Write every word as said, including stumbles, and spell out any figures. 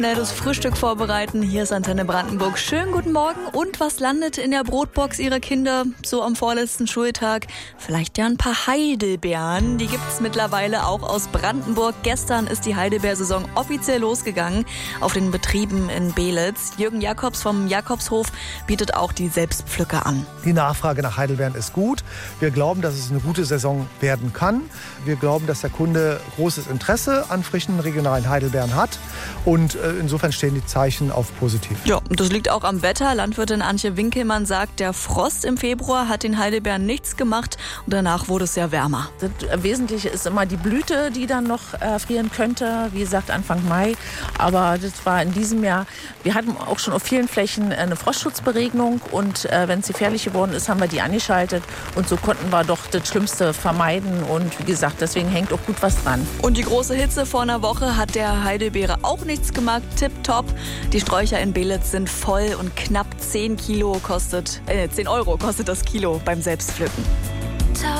Das Frühstück vorbereiten. Hier ist Antenne Brandenburg. Schönen guten Morgen. Und was landet in der Brotbox Ihrer Kinder so am vorletzten Schultag? Vielleicht ja ein paar Heidelbeeren. Die gibt's mittlerweile auch aus Brandenburg. Gestern ist die Heidelbeersaison offiziell losgegangen auf den Betrieben in Beelitz. Jürgen Jakobs vom Jakobshof bietet auch die Selbstpflücker an. Die Nachfrage nach Heidelbeeren ist gut. Wir glauben, dass es eine gute Saison werden kann. Wir glauben, dass der Kunde großes Interesse an frischen regionalen Heidelbeeren hat. Und äh, insofern stehen die Zeichen auf positiv. Ja, und das liegt auch am Wetter. Landwirtin Antje Winkelmann sagt, der Frost im Februar hat den Heidelbeeren nichts gemacht und danach wurde es ja wärmer. Das Wesentliche ist immer die Blüte, die dann noch äh, frieren könnte. Wie gesagt, Anfang Mai. Aber das war in diesem Jahr, wir hatten auch schon auf vielen Flächen eine Frostschutzberegnung und äh, wenn es gefährlich geworden ist, haben wir die angeschaltet und so konnten wir doch das Schlimmste vermeiden und wie gesagt, deswegen hängt auch gut was dran. Und die große Hitze vor einer Woche hat der Heidelbeere auch nichts gemacht. Tipptopp. Die Sträucher in Beelitz sind voll und knapp zehn Kilo kostet, äh, zehn Euro kostet das Kilo beim Selbstpflücken.